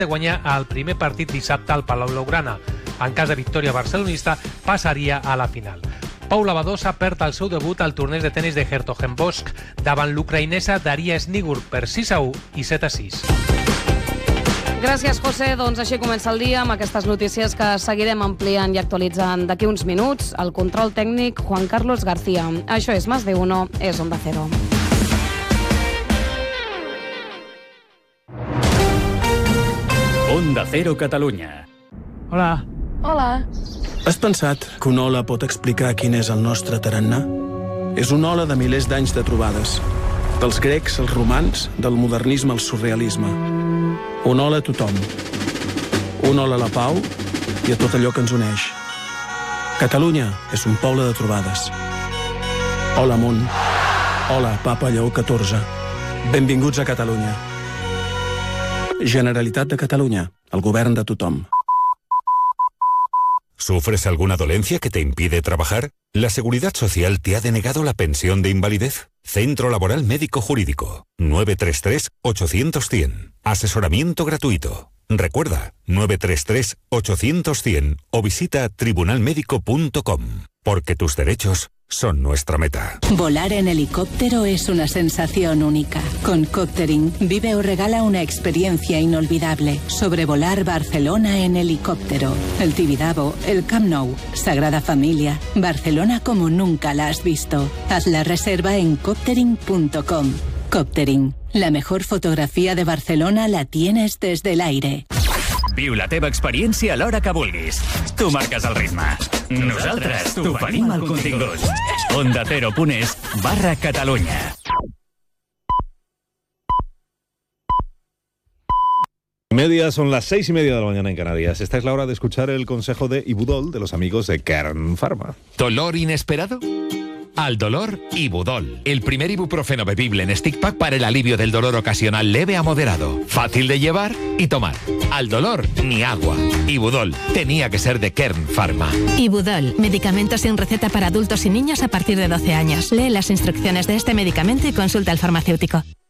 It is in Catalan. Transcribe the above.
de guanyar el primer partit dissabte al Palau Blaugrana. En cas de victòria barcelonista, passaria a la final. Paula Badosa perd el seu debut al torneig de tenis de Hertogenbosch davant l'ucraïnesa Daria Snigur per 6-1 i 7-6. Gràcies, José. Doncs així comença el dia amb aquestes notícies que seguirem ampliant i actualitzant d'aquí uns minuts. El control tècnic, Juan Carlos García. Això és Más de Uno, és Onda Cero. Onda Cero Catalunya. Hola. Hola. Has pensat que una ola pot explicar quin és el nostre tarannà? És una ola de milers d'anys de trobades. Dels grecs als romans, del modernisme al surrealisme. Una ola a tothom. Una ola a la pau i a tot allò que ens uneix. Catalunya és un poble de trobades. Hola, món. Hola, Papa Lleó XIV. Benvinguts a Catalunya. Generalitat de Catalunya, el govern de tothom. ¿Sufres alguna dolencia que te impide trabajar? ¿La Seguridad Social te ha denegado la pensión de invalidez? Centro Laboral Médico Jurídico. 933-800-100. Asesoramiento gratuito. Recuerda, 933-800-100 o visita tribunalmedico.com. Porque tus derechos son nuestra meta. Volar en helicóptero es una sensación única. Con Coptering vive o regala una experiencia inolvidable. Sobrevolar Barcelona en helicóptero. El Tibidabo, el Camp Nou, Sagrada Familia, Barcelona como nunca la has visto. Haz la reserva en coptering.com. Coptering, la mejor fotografía de Barcelona la tienes desde el aire. Viu la teva experiència a l'hora que vulguis. Tu marques el ritme. Nosaltres t'oferim el contingut. OndaCero.es/Catalunya. Son las 6:30 de la mañana en Canarias. Esta es la hora de escuchar el consejo de Ibudol de los amigos de Kern Pharma. ¿Dolor inesperado? Al dolor, Ibudol. El primer ibuprofeno bebible en stick pack para el alivio del dolor ocasional leve a moderado. Fácil de llevar y tomar. Al dolor, ni agua. Ibudol tenía que ser de Kern Pharma. Ibudol, medicamento sin receta para adultos y niños a partir de 12 años. Lee las instrucciones de este medicamento y consulta al farmacéutico.